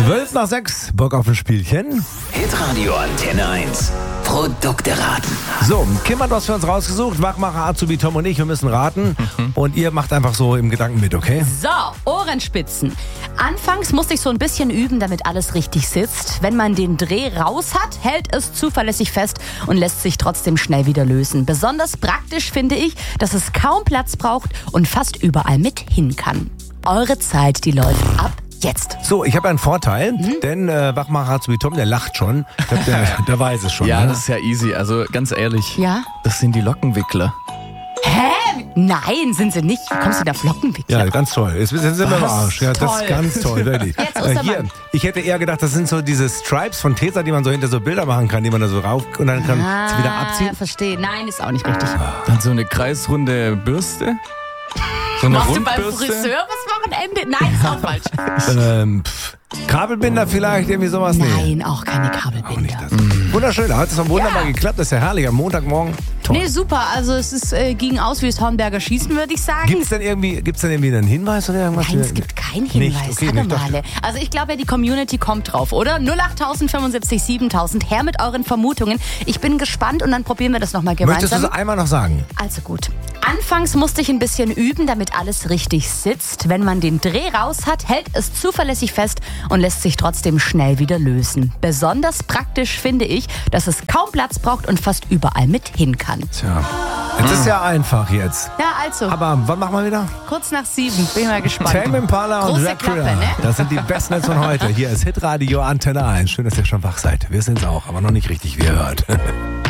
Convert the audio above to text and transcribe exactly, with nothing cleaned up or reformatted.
zwölf nach sechs, Bock auf ein Spielchen. Hitradio Antenne eins. Produkte raten. So, Kim hat was für uns rausgesucht. Wachmacher, Azubi, Tom und ich, wir müssen raten. Und ihr macht einfach so im Gedanken mit, okay? So, Ohrenspitzen. Anfangs musste ich so ein bisschen üben, damit alles richtig sitzt. Wenn man den Dreh raus hat, hält es zuverlässig fest und lässt sich trotzdem schnell wieder lösen. Besonders praktisch finde ich, dass es kaum Platz braucht und fast überall mit hin kann. Eure Zeit, die läuft ab jetzt. So, ich habe einen Vorteil, mhm. denn äh, Wachmacher, Azubi, Tom, der lacht schon. Ich glaub, der, der weiß es schon. Ja, ne? das ist ja easy. Also ganz ehrlich, Ja? das sind die Lockenwickler. Hä? Nein, sind sie nicht. Kommst du da Flockenwickler? Ja, ganz toll. Jetzt sind sie beim Arsch. Ja, das Toll. ist ganz toll, wirklich. Jetzt Äh, Ostermann. hier, ich hätte eher gedacht, das sind so diese Stripes von Tesa, die man so hinter so Bilder machen kann, die man da so rauf und dann kann sie wieder abziehen. Ah, verstehe. Nein, ist auch nicht richtig. Dann so eine kreisrunde Bürste. So eine Machst du beim Rundbürste. Friseur was Wochenende? Nein, ist auch falsch. Ähm, pff, Kabelbinder vielleicht, irgendwie sowas? Nee. Nein, auch keine Auch nicht Kabelbinder. das. Wunderschön, da hat es wunderbar Ja. geklappt. Das ist ja herrlich am Montagmorgen. Toll. Nee, super. Also es ist, äh, ging aus wie das Hornberger Schießen, würde ich sagen. Gibt es denn irgendwie, gibt's denn irgendwie einen Hinweis oder irgendwas? Nein, es gibt keinen Nicht? Hinweis. Okay, Warte ich dachte- mal. Also ich glaube ja, die Community kommt drauf, oder? null acht fünfundsiebzig siebentausend. Her mit euren Vermutungen. Ich bin gespannt und dann probieren wir das nochmal Möchtest du gemeinsam. es einmal noch sagen? Also gut. Anfangs musste ich ein bisschen üben, damit alles richtig sitzt. Wenn man den Dreh raus hat, hält es zuverlässig fest und lässt sich trotzdem schnell wieder lösen. Besonders praktisch finde ich, dass es kaum Platz braucht und fast überall mit hin kann. Tja, es ist ja einfach jetzt. Ja, also, Aber wann machen wir wieder? kurz nach sieben. Bin mal gespannt. Tame Impala und Große Dracula. Klappe, ne? Das sind die besten Hits von heute. Hier ist Hitradio Antenne eins. Schön, dass ihr schon wach seid. Wir sind's auch, aber noch nicht richtig, wie ihr hört.